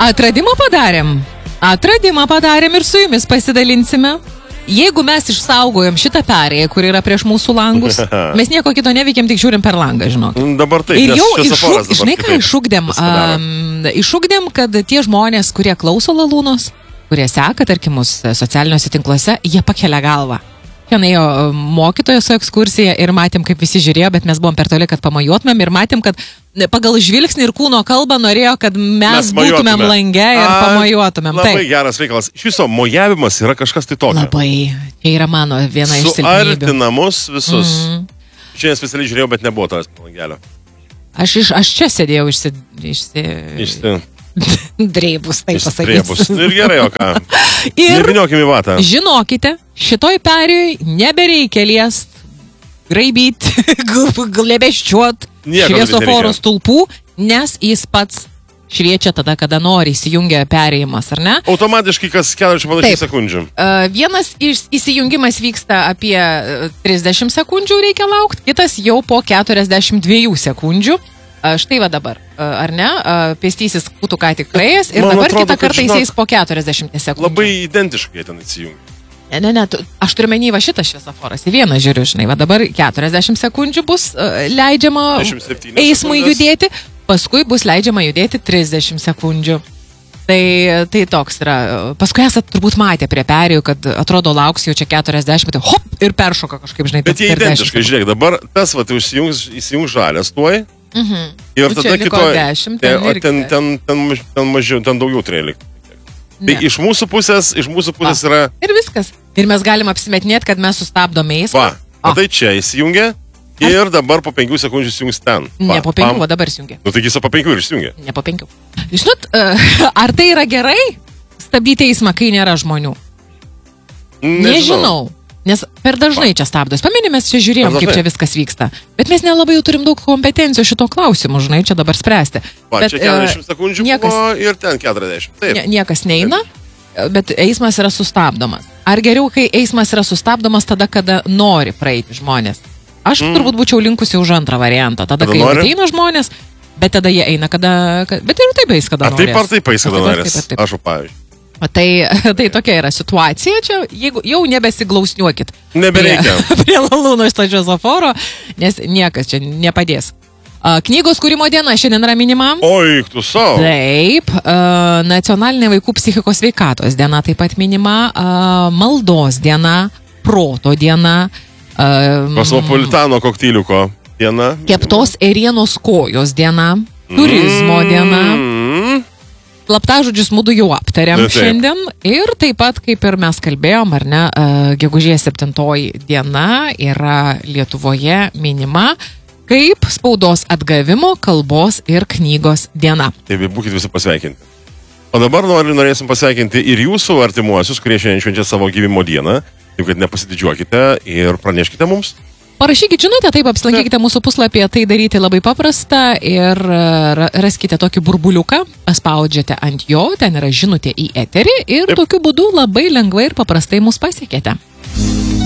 Atradimą padarėm ir su jumis pasidalinsime. Jeigu mes išsaugojom šitą perėją, kur yra prieš mūsų langus, mes nieko kito neveikiam, tik žiūrim per langą, žinok. Dabar taip, ir jau žinai ką išugdėm? Išugdėm, kad tie žmonės, kurie klauso Lalūnos, kurie seka, tarkim, mus socialiniuose tinkluose, jie pakelia galvą. Ten ėjo mokytojas su ekskursija ir matėm, kaip visi žiūrėjo, bet mes buvom per toli, kad pamojuotumėm ir matėm, kad pagal žvilgsnį ir kūno kalbą norėjo, kad mes būtumėm lange ir pamojuotumėm. Labai geras reikalas. Iš viso, mojavimas yra kažkas tai tokio. Labai. Tai yra mano viena iš silpnybių. Suartina mus visus. Šiandien specialiai žiūrėjau, bet nebuvo tavęs langelio. Aš čia sėdėjau dreibus, taip pasakysiu. Ir gerai, o ką? Neviniokime į vatą. Žinokite, šitoj perėjoj nebereikia liest, graibyti, glebeščiuot šviesoforo stulpų, nes jis pats šviečia tada, kada nori, įsijungia perėjimas, ar ne? Automatiškai kas 40 sekundžių. Vienas įsijungimas vyksta apie 30 sekundžių reikia laukti, kitas jau po 42 sekundžių. Štai va dabar, ar ne? Pėstysis būtų ką tik praėjęs ir dabar kitą kartą jis po 40 sekundžių. Labai identiškai ten įsijungia. Ne, aš turiu menį va šitą šviesoforas. Į vieną žiūriu, žinai, va dabar 40 sekundžių bus leidžiama eismui judėti, paskui bus leidžiama judėti 30 sekundžių. Tai toks yra. Paskui esat turbūt matę prie perėjų, kad atrodo lauks jau čia 40, tai hop ir peršoka kažkaip, žinai. Bet jie identiškai, žiūrėk, dabar tas va, tai įsijungs žalias tuoj. Ir tada ten mažiau, ten daugiau turėjo likti. Tai iš mūsų pusės yra... Ir viskas. Ir mes galim apsimetinėti, kad mes sustabdom eismą. Tai čia įsijungia ir dabar po 5 sekundžių įsijungs ten. Ne, po 5, o dabar įsijungia. Nu, taigi po 5 ir įsijungia. Ne, po 5. Žinot, ar tai yra gerai stabdyti eismą, kai nėra žmonių? Nežinau. Nes per dažnai čia stabdos. Pameni, mes čia žiūrėjom, kaip čia viskas vyksta. Bet mes nelabai jau turim daug kompetencijų šito klausimu, žinai, čia dabar spręsti. Čia 40 sekundžių buvo ir ten 40. Taip. Niekas neina, bet eismas yra sustabdomas. Ar geriau, kai eismas yra sustabdomas tada, kada nori praeiti žmonės? Aš turbūt būčiau linkusi už antrą variantą. Tada, kai ateina žmonės, bet tada jie eina, bet ir taip eis, kada norės. Taip ar taip eis, kada norės. Aš, pavyzdžiui. Tai tokia yra situacija čia, jeigu jau nebesiglausniuokit. Nebereikia. Prie Lalūnos to šviesoforo, nes niekas čia nepadės. Knygos kūrimo diena šiandien yra minima. Oi, tu savo. Taip, nacionalinė vaikų psichikos sveikatos diena taip pat minima, maldos diena, proto diena. Kosmopolitano kokteiliuko diena. Keptos ėrienos kojos diena, turizmo diena. Slaptažodžius mūdu jau aptarėm šiandien ir taip pat, kaip ir mes kalbėjom, ar ne, gegužės 7 diena yra Lietuvoje minima kaip spaudos atgavimo, kalbos ir knygos diena. Taip, būkite visi pasveikinti. O dabar norėsim pasveikinti ir jūsų artimuosius, kurie šiandien švenčia savo gimimo dieną, taip kad nepasididžiuokite ir praneškite mums. Parašykite žinutę, taip apsilankykite mūsų puslapyje, tai daryti labai paprasta ir raskite tokį burbuliuką, paspaudžiate ant jo, ten yra žinutė į eterį ir tokiu būdu labai lengvai ir paprastai mus pasiekėte.